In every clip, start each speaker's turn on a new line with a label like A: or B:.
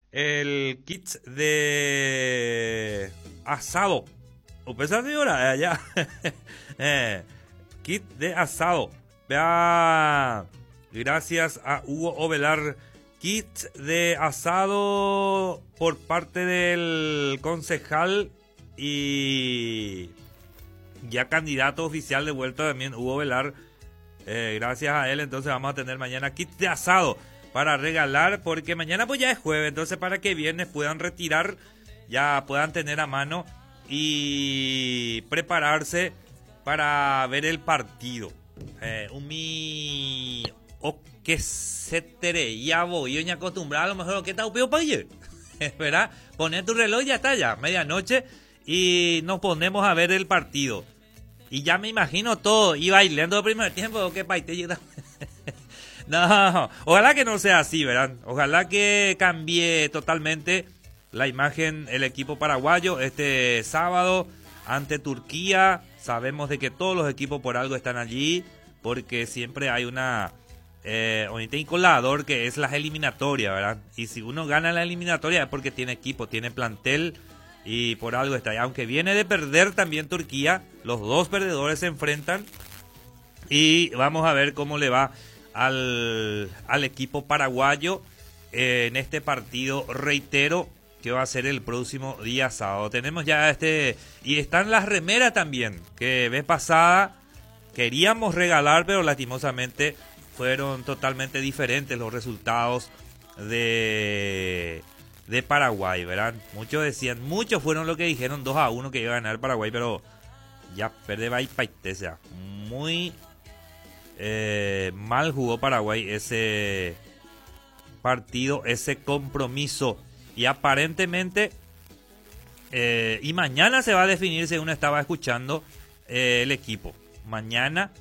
A: el kit de asado. ¿Usted señora? Allá. Kit de asado. Vea, gracias a Hugo Ovelar. Kit de asado por parte del concejal y ya candidato oficial de vuelta también, Hugo Velar. Gracias a él, entonces vamos a tener mañana kit de asado para regalar, porque mañana pues ya es jueves, entonces para que viernes puedan retirar, ya puedan tener a mano y prepararse para ver el partido. O que se tere, ya voy, yo me acostumbrado a lo mejor que está upio para ayer, ¿verdad? Poner tu reloj y ya está, ya, medianoche, y nos ponemos a ver el partido. Y ya me imagino todo, y bailando el primer tiempo, que paite llega. No, ojalá que no sea así, ¿verdad? Ojalá que cambie totalmente la imagen el equipo paraguayo este sábado ante Turquía. Sabemos de que todos los equipos por algo están allí, porque siempre hay una un colador que es las eliminatorias, ¿verdad? Y si uno gana la eliminatoria es porque tiene equipo, tiene plantel y por algo está ahí. Aunque viene de perder también Turquía, los dos perdedores se enfrentan y vamos a ver cómo le va al equipo paraguayo en este partido, reitero, que va a ser el próximo día sábado. Tenemos ya y están las remeras también, que vez pasada queríamos regalar, pero lastimosamente fueron totalmente diferentes los resultados de Paraguay, ¿verdad? Muchos fueron los que dijeron 2-1 que iba a ganar Paraguay, pero ya perde Paitesa. Muy mal jugó Paraguay ese partido, ese compromiso. Y aparentemente, y mañana se va a definir, según estaba escuchando, el equipo. Mañana,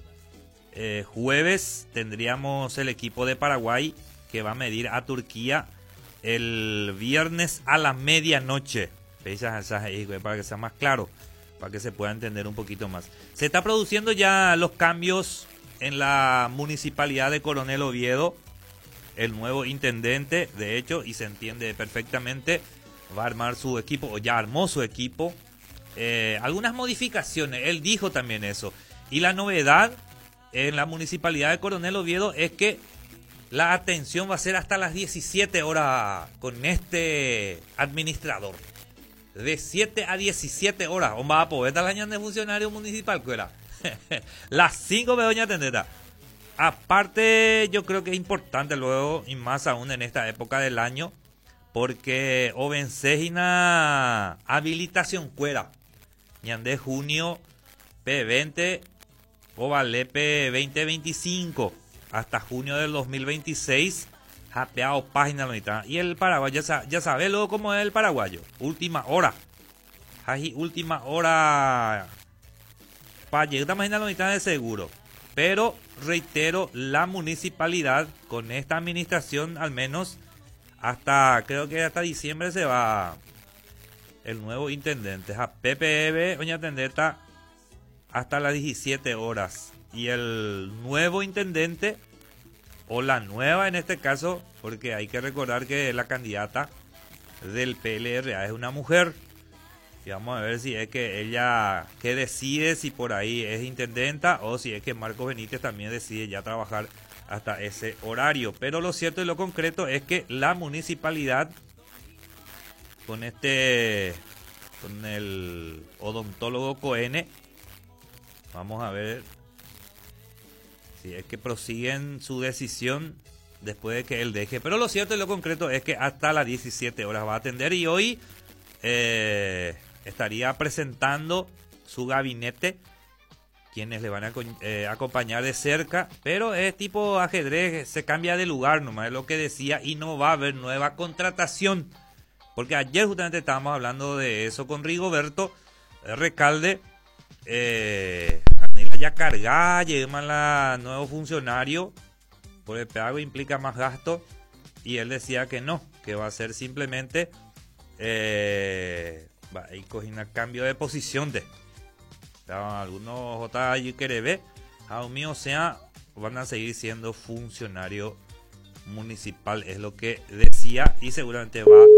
A: jueves, tendríamos el equipo de Paraguay que va a medir a Turquía el viernes a la medianoche. Para que sea más claro, para que se pueda entender un poquito más. Se está produciendo ya los cambios en la municipalidad de Coronel Oviedo. El nuevo intendente, de hecho, y se entiende perfectamente, va a armar su equipo, o ya armó su equipo. Algunas modificaciones, él dijo también eso. Y la novedad en la municipalidad de Coronel Oviedo es que la atención va a ser hasta las 17 horas con este administrador. De 7 a 17 horas. ¿O va a poder estar el de funcionario municipal? Las 5 me doña tendeta. Aparte, yo creo que es importante luego, y más aún en esta época del año, porque o vences una habilitación cuera. Y de junio P20 o vale P2025 hasta junio del 2026, japeado página bonita. Y el paraguayo, ya sabe luego cómo es el paraguayo. Última hora. Última hora. Para llegar a página bonita de seguro. Pero reitero, la municipalidad con esta administración al menos creo que hasta diciembre se va el nuevo intendente. PPB, doña Tendeta, hasta las 17 horas. Y el nuevo intendente, o la nueva en este caso, porque hay que recordar que la candidata del PLRA es una mujer. Y vamos a ver si es que ella que decide si por ahí es intendenta o si es que Marcos Benítez también decide ya trabajar hasta ese horario. Pero lo cierto y lo concreto es que la municipalidad con el odontólogo Coene, vamos a ver si es que prosiguen su decisión después de que él deje. Pero lo cierto y lo concreto es que hasta las 17 horas va a atender y hoy estaría presentando su gabinete, quienes le van a acompañar de cerca, pero es tipo ajedrez, se cambia de lugar nomás, es lo que decía, y no va a haber nueva contratación, porque ayer justamente estábamos hablando de eso con Rigoberto Recalde. Anila ya cargada, llega la nuevo funcionario, por el pago implica más gasto, y él decía que no, que va a ser simplemente va a ir cogiendo cambio de posición de algunos JQRB, a mí, o sea, van a seguir siendo funcionario municipal, es lo que decía, y seguramente va